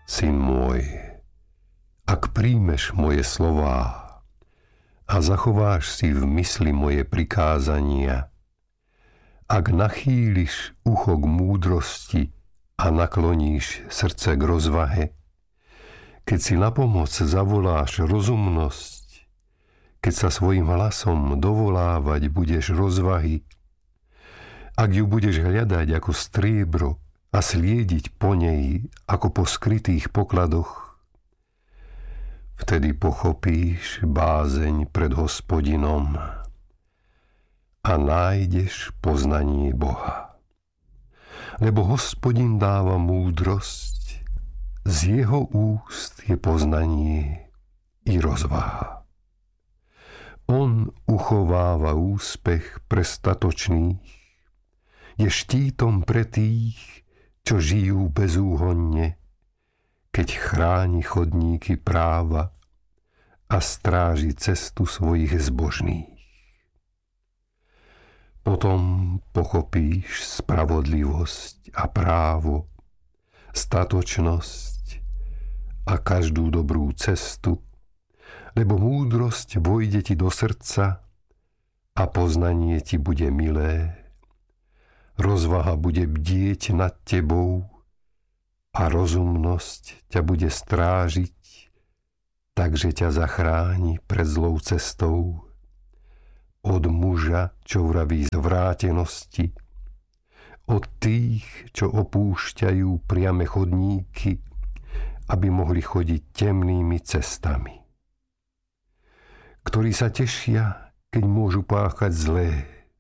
Syn môj, ak príjmeš moje slová a zachováš si v mysli moje prikázania, ak nachýliš ucho k múdrosti a nakloníš srdce k rozvahe, keď si na pomoc zavoláš rozumnosť, keď sa svojim hlasom dovolávať budeš rozvahy, ak ju budeš hľadať ako striebro a sliediť po nej ako po skrytých pokladoch, vtedy pochopíš bázeň pred Hospodinom a nájdeš poznanie Boha. Lebo Hospodin dáva múdrosť, z jeho úst je poznanie i rozvaha. On uchováva úspech pre statočných, je štítom pre tých, čo žijú bezúhonne, keď chráni chodníky práva a stráži cestu svojich zbožných. Potom pochopíš spravodlivosť a právo, statočnosť a každú dobrú cestu, lebo múdrosť vojde ti do srdca a poznanie ti bude milé. Rozvaha bude bdieť nad tebou a rozumnosť ťa bude strážiť, takže ťa zachráni pred zlou cestou od muža, čo vraví zvrátenosti, od tých, čo opúšťajú priame chodníky, aby mohli chodiť temnými cestami, ktorí sa tešia, keď môžu páchať zlé,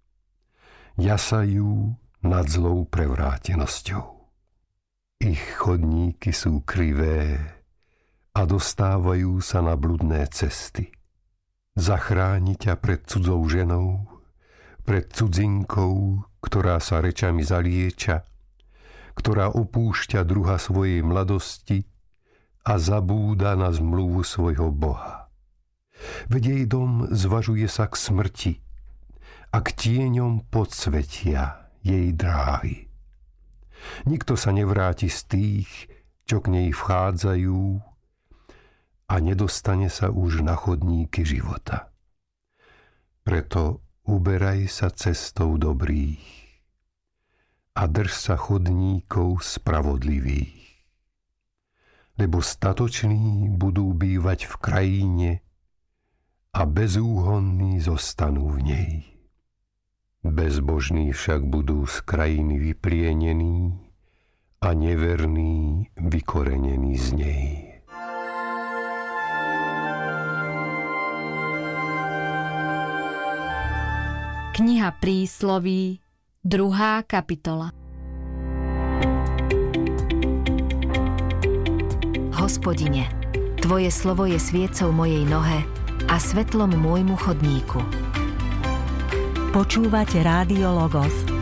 jasajú nad zlou prevrátenosťou. Ich chodníky sú krivé a dostávajú sa na bludné cesty. Zachráni ťa pred cudzou ženou, pred cudzinkou, ktorá sa rečami zalieča, ktorá opúšťa druha svojej mladosti a zabúda na zmluvu svojho Boha. Veď jej dom zvažuje sa k smrti a k tieňom podsvetia jej dráhy. Nikto sa nevráti z tých, čo k nej vchádzajú, a nedostane sa už na chodníky života. Preto uberaj sa cestou dobrých a drž sa chodníkov spravodlivých. Lebo statoční budú bývať v krajine a bezúhonní zostanú v nej. Bezbožní však budú z krajiny vyplienení a neverní vykorenení z nej. Kniha Prísloví, 2. kapitola. Hospodine, Tvoje slovo je sviecou mojej nohe a svetlom môjmu chodníku. Počúvate Rádio Logos,